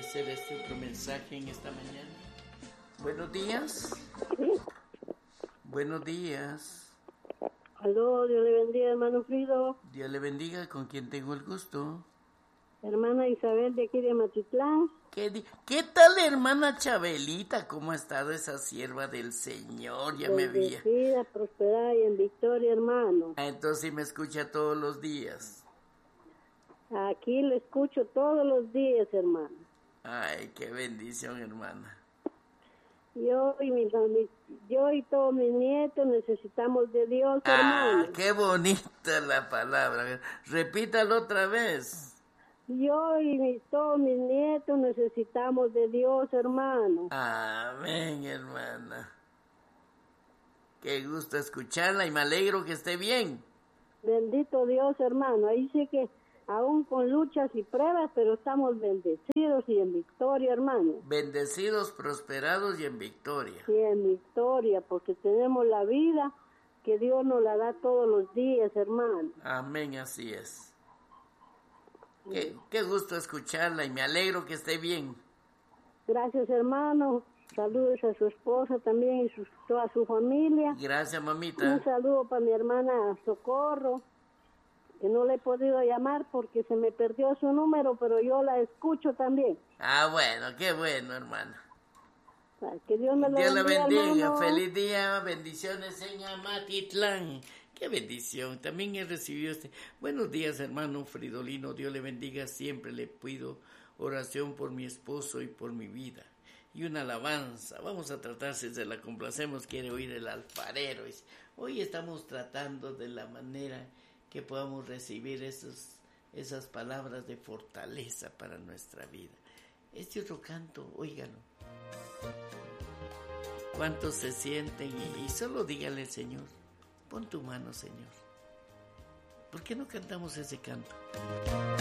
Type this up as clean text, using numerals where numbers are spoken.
ofrecer este otro mensaje en esta mañana. Buenos días. Buenos días. Aló, Dios le bendiga, hermano Frido. Dios le bendiga, ¿con quien tengo el gusto? Hermana Isabel de aquí de Matitlán. ¿Qué tal, hermana Chabelita? ¿Cómo ha estado esa sierva del Señor? Ya me vi. Bendecida, prosperada y en victoria, hermano. Entonces sí me escucha todos los días. Aquí le escucho todos los días, hermano. Ay, qué bendición, hermana. Yo y todos mis nietos necesitamos de Dios, hermano. Qué bonita la palabra. Repítalo otra vez. Yo y todos mis nietos necesitamos de Dios, hermano. Amén, hermana. Qué gusto escucharla y me alegro que esté bien. Bendito Dios, hermano. Ahí sí que aún con luchas y pruebas, pero estamos bendecidos y en victoria, hermano. Bendecidos, prosperados y en victoria. Sí, en victoria, porque tenemos la vida que Dios nos la da todos los días, hermano. Amén, así es. Qué gusto escucharla y me alegro que esté bien. Gracias, hermano. Saludos a su esposa también y toda su familia. Gracias, mamita. Un saludo para mi hermana Socorro, que no le he podido llamar porque se me perdió su número, pero yo la escucho también. Bueno, qué bueno, hermana. Que Dios me lo bendiga. Dios la bendiga. Hermano. Feliz día, bendiciones en Amatitlán. Qué bendición, también he recibido Buenos días, hermano Fridolino, Dios le bendiga, siempre le pido oración por mi esposo y por mi vida. Y una alabanza, vamos a tratar, si se la complacemos, quiere oír el alfarero. Hoy estamos tratando de la manera que podamos recibir esas palabras de fortaleza para nuestra vida. Este otro canto, óigalo. ¿Cuántos se sienten? Y solo dígale, Señor, pon tu mano, Señor. ¿Por qué no cantamos ese canto?